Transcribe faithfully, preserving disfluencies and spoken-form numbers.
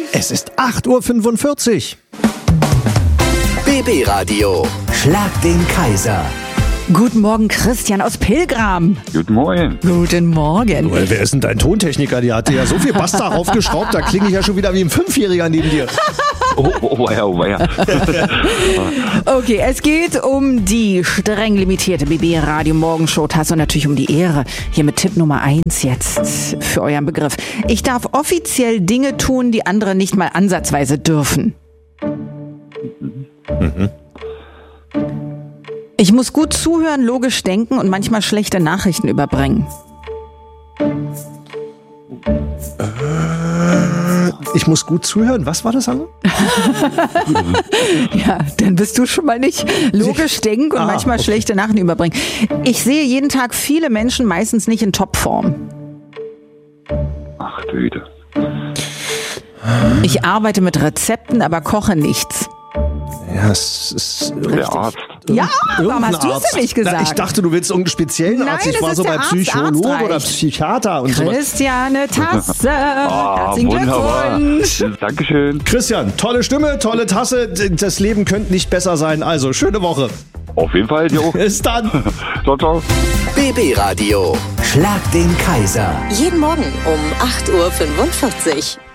Es ist acht Uhr fünfundvierzig. B B Radio. Schlag den Kaiser. Guten Morgen, Christian aus Pilgram. Guten Morgen. Guten Morgen. Well, wer ist denn dein Tontechniker? Die hatte ja so viel Bass darauf geschraubt, da klinge ich ja schon wieder wie ein Fünfjähriger neben dir. Oh, oh, oh, ja, oh, ja. Okay, es geht um die streng limitierte B B Radio Morgenshow Tasse und natürlich um die Ehre. Hier mit Tipp Nummer eins jetzt für euren Begriff. Ich darf offiziell Dinge tun, die andere nicht mal ansatzweise dürfen. Mhm. Ich muss gut zuhören, logisch denken und manchmal schlechte Nachrichten überbringen. Äh, ich muss gut zuhören. Was war das, Anne? Ja, dann bist du schon mal nicht logisch denken und Ah, manchmal okay. schlechte Nachrichten überbringen. Ich sehe jeden Tag viele Menschen meistens nicht in Topform. Ach, du Güte. Ich arbeite mit Rezepten, aber koche nichts. Ja, es ist Der Arzt. Ja, warum hast irgendein du es Arzt. denn nicht gesagt? Na, ich dachte, du willst irgendeinen speziellen Arzt. Nein, Ich es war ist so der bei Arzt, Psychologe Arztreich. oder Psychiater und sowas. Christiane Tasse. Ah, Herzlichen wunderbar. Glückwunsch. Dankeschön. Christian, tolle Stimme, tolle Tasse. Das Leben könnte nicht besser sein. Also, schöne Woche. Auf jeden Fall, dir auch. Bis dann. Ciao, ciao. B B Radio. Schlag den Kaiser. Jeden Morgen um acht Uhr fünfundvierzig.